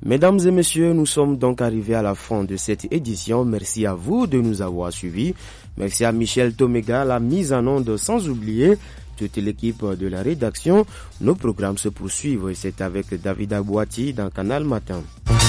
Mesdames et messieurs, nous sommes donc arrivés à la fin de cette édition. Merci à vous de nous avoir suivis. Merci à Michel Toméga, la mise en onde, sans oublier toute l'équipe de la rédaction. Nos programmes se poursuivent et c'est avec David Abouati dans Canal Matin.